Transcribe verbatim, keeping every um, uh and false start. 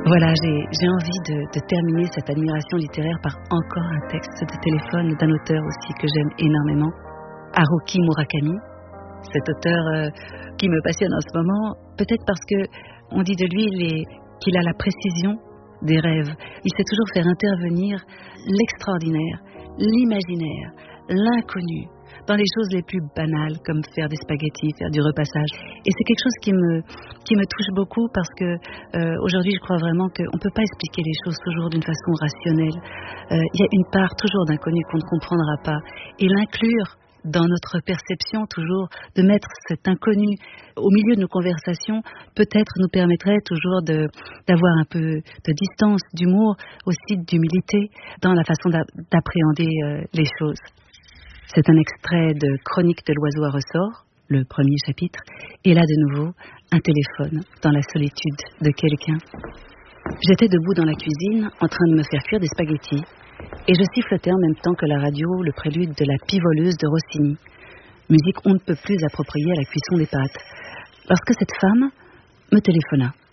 Voilà, j'ai, j'ai envie de, de terminer cette admiration littéraire par encore un texte de téléphone d'un auteur aussi que j'aime énormément, Haruki Murakami. Cet auteur euh, qui me passionne en ce moment, peut-être parce que on dit de lui les, qu'il a la précision des rêves. Il sait toujours faire intervenir l'extraordinaire, l'imaginaire, l'inconnu, dans les choses les plus banales, comme faire des spaghettis, faire du repassage. Et c'est quelque chose qui me, qui me touche beaucoup parce que euh, aujourd'hui, je crois vraiment qu'on ne peut pas expliquer les choses toujours d'une façon rationnelle. Euh, il y a une part toujours d'inconnu qu'on ne comprendra pas. Et l'inclure dans notre perception toujours, de mettre cet inconnu au milieu de nos conversations, peut-être nous permettrait toujours de, d'avoir un peu de distance, d'humour, aussi d'humilité dans la façon d'appréhender euh, les choses. C'est un extrait de Chronique de l'oiseau à ressort, le premier chapitre, et là de nouveau, un téléphone dans la solitude de quelqu'un. J'étais debout dans la cuisine, en train de me faire cuire des spaghettis, et je sifflotais en même temps que la radio le prélude de la Pivoleuse de Rossini, musique on ne peut plus appropriée à la cuisson des pâtes, lorsque cette femme me téléphona.